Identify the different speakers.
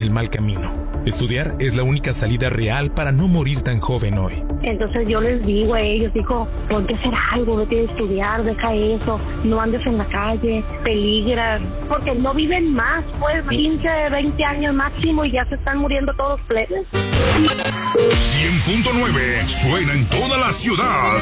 Speaker 1: el mal camino. Estudiar es la única salida real para no morir tan joven hoy.
Speaker 2: Entonces yo les digo a ellos, ponte a hacer algo, vete a estudiar, deja eso, no andes en la calle, peligras, porque no viven más, pues 15, 20 años máximo y ya se están muriendo todos plebes.
Speaker 3: 100.9 suena en toda la ciudad.